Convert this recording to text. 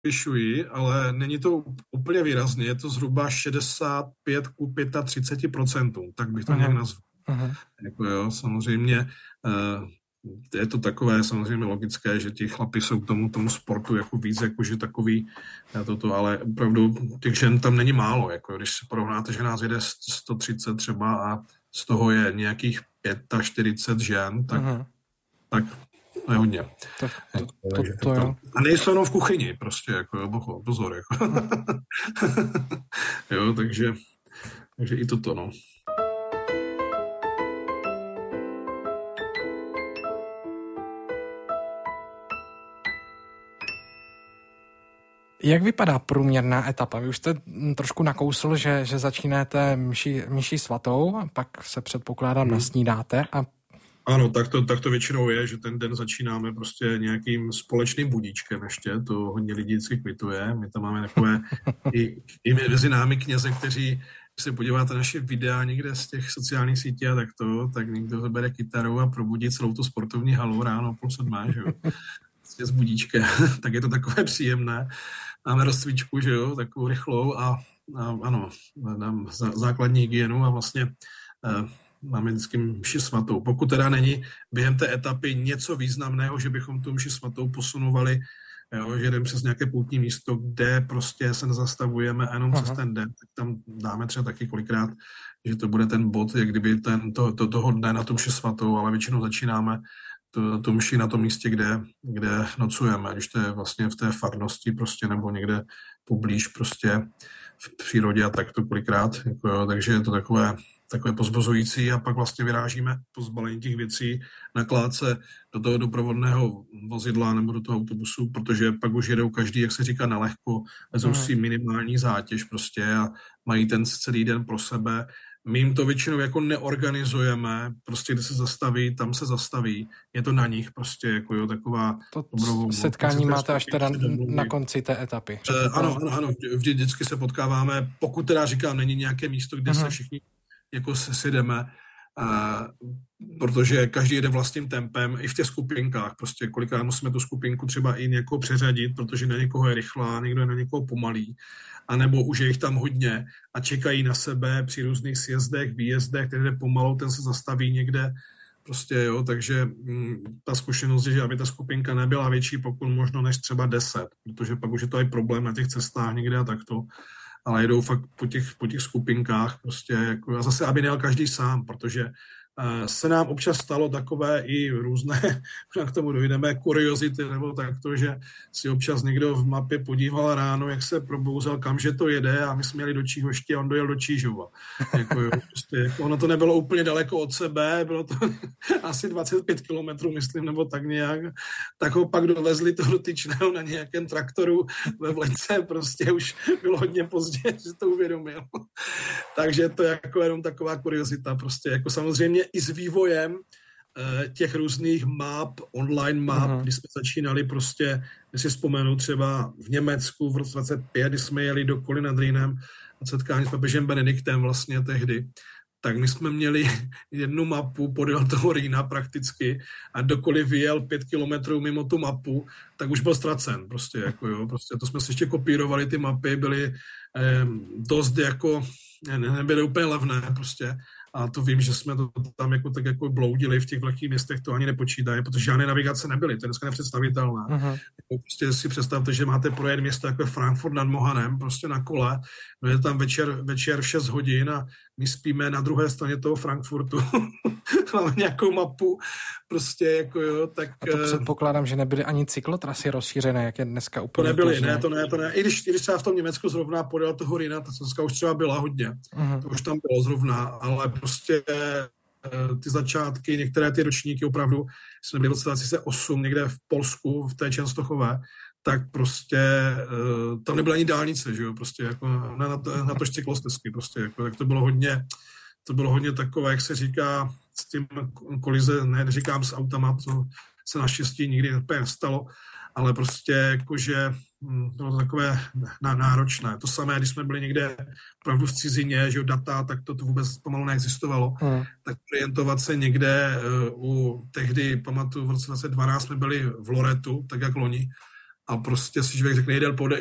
zvyšují, ale není to úplně výrazně, je to zhruba 65 ku 35%, tak bych to nějak nazval. Jako jo, samozřejmě je to takové samozřejmě logické, že ti chlapi jsou k tomu sportu jako víc, jakože takový ale opravdu těch žen tam není málo, jako když si porovnáte, že nás jede 130 třeba a z toho je nějakých 45 žen, tak to je hodně. A nejsou jenom v kuchyni, prostě, jako pozor, jako. Jo, takže i toto, no. Jak vypadá průměrná etapa? Vy už jste trošku nakousl, že začínáte mši svatou, pak se předpokládám nasnídáte a... Ano, tak to většinou je, že ten den začínáme prostě nějakým společným budíčkem ještě, to hodně lidí vždycky kvituje. My tam máme takové i mezi námi kněze, kteří, když se podíváte naše videa někde z těch sociálních sítí a tak někdo zabere kytaru a probudí celou tu sportovní halu ráno 6:30, že jo. Z budíčka, tak je to takové příjemné. Máme rozcvičku, že jo, takovou rychlou a ano, dám základní hygienu a vlastně máme vždycky mši svatou. Pokud teda není během té etapy něco významného, že bychom tu mši svatou posunovali, jo, že jdeme přes nějaké poutní místo, kde prostě se nezastavujeme jenom přes ten den, tak tam dáme třeba taky kolikrát, že to bude ten bod, jak kdyby toho dne na tu mši svatou, ale většinou začínáme tu mši na tom místě, kde nocujeme, když to je vlastně v té farnosti prostě, nebo někde poblíž prostě v přírodě a tak to kolikrát, jako jo, takže je to takové pozbuzující a pak vlastně vyrážíme po zbalení těch věcí na kládce do toho doprovodného vozidla nebo do toho autobusu, protože pak už jedou každý, jak se říká, na lehko, vezou si minimální zátěž prostě a mají ten celý den pro sebe. My jim to většinou jako neorganizujeme, prostě kde se zastaví, tam se zastaví, je to na nich prostě, jako jo, taková... To setkání máte až teda na konci té etapy. Ano, vždycky se potkáváme, pokud teda říkám, není nějaké místo, kde se všichni jako sejdeme, protože každý jede vlastním tempem, i v těch skupinkách, prostě kolikrát musíme tu skupinku třeba i někoho přeřadit, protože na někoho je rychlá, někdo je na někoho pomalý, anebo už je jich tam hodně a čekají na sebe při různých sjezdech, výjezdech, který jde pomalu, ten se zastaví někde, prostě jo, takže ta zkušenost je, že aby ta skupinka nebyla větší, pokud možno než třeba 10, protože pak už je to i problém na těch cestách někde a takto, ale jedou fakt po těch skupinkách prostě, jako, a zase, aby nejel každý sám, protože se nám občas stalo takové i různé, k tomu dojdeme, kuriozity, nebo takto, že si občas někdo v mapě podíval ráno, jak se probouzel, kamže to jede a my jsme jeli do Číhoště a on dojel do Čížova. Jako, jo, prostě, jako, ono to nebylo úplně daleko od sebe, bylo to asi 25 kilometrů, myslím, nebo tak nějak. Tak ho pak dovezli toho dotyčného na nějakém traktoru ve vlece, prostě už bylo hodně pozdě, že to uvědomil. Takže to je jako jenom taková kuriozita, prostě jako samozřejmě i s vývojem těch různých map, online map, kdy jsme začínali prostě, když si vzpomenu třeba v Německu v roce 25, kdy jsme jeli do Kolína nad Rýnem a setkání s papežem Benediktem vlastně tehdy, tak my jsme měli jednu mapu podél toho Rýna prakticky a dokoliv vyjel 5 kilometrů mimo tu mapu, tak už byl ztracen prostě, jako jo, prostě to jsme si ještě kopírovali, ty mapy byly dost jako, nebyly úplně levné prostě. A to vím, že jsme to tam jako tak jako bloudili v těch velkých městech, to ani nepočítají, protože žádné navigace nebyly, to je dneska nepředstavitelné. Prostě si představte, že máte projet město jako Frankfurt nad Mohanem, prostě na kole, no je tam večer v 6 hodin a my spíme na druhé straně toho Frankfurtu. Máme nějakou mapu, prostě jako jo, tak... A to předpokládám, že nebyly ani cyklotrasy rozšířené, jak je dneska úplně... To nebyly, ne. I když třeba v tom Německu zrovna podél toho Rýna, ta cestka už třeba byla hodně. To už tam bylo zrovna, ale prostě ty začátky, některé ty ročníky opravdu, jsme byli v roce 2008 někde v Polsku, v té Čenstochové, tak prostě tam nebyla ani dálnice, že jo, prostě jako na to cyklostezky, prostě jako, tak to bylo hodně takové, jak se říká, s tím kolize, neříkám s autama, co se naštěstí nikdy nestalo, ale prostě jakože bylo to takové náročné. To samé, když jsme byli někde opravdu v cizině, že jo, data, tak to vůbec pomalu neexistovalo. Tak orientovat se někde tehdy, pamatuju, v roce 2012 jsme byli v Loretu, tak jak loni, a prostě si člověk řekne,